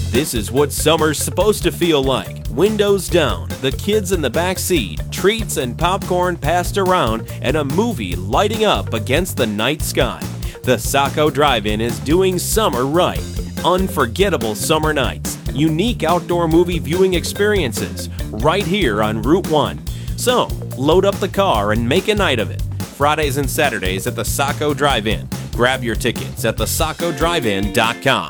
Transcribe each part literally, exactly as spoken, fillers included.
This is what summer's supposed to feel like. Windows down, the kids in the back seat, treats and popcorn passed around, and a movie lighting up against the night sky. The Saco Drive-In is doing summer right. Unforgettable summer nights, unique outdoor movie viewing experiences, right here on Route one. So, load up the car and make a night of it. Fridays and Saturdays at the Saco Drive-In. Grab your tickets at the saco drive in dot com.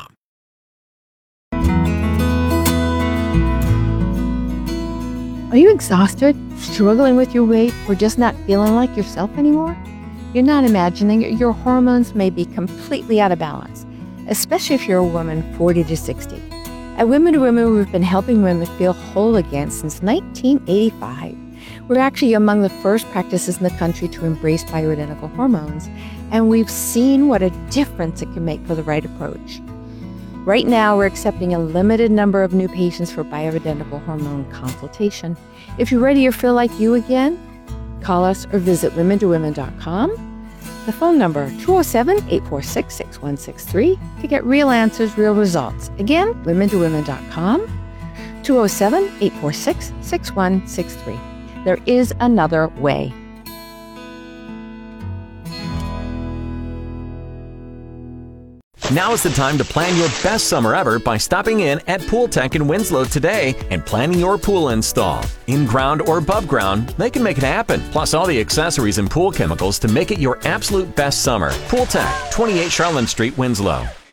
Are you exhausted, struggling with your weight, or just not feeling like yourself anymore? You're not imagining it. Your hormones may be completely out of balance, especially if you're a woman forty to sixty. At Women to Women, we've been helping women feel whole again since nineteen eighty-five. We're actually among the first practices in the country to embrace bioidentical hormones, and we've seen what a difference it can make for the right approach. Right now, we're accepting a limited number of new patients for bioidentical hormone consultation. If you're ready or feel like you again, call us or visit women to women dot com. The phone number, two oh seven, eight four six, six one six three, to get real answers, real results. Again, women to women dot com, two oh seven, eight four six, six one six three. There is another way. Now is the time to plan your best summer ever by stopping in at Pool Tech in Winslow today and planning your pool install. In ground or above ground, they can make it happen. Plus all the accessories and pool chemicals to make it your absolute best summer. Pool Tech, twenty-eight Charlotte Street, Winslow.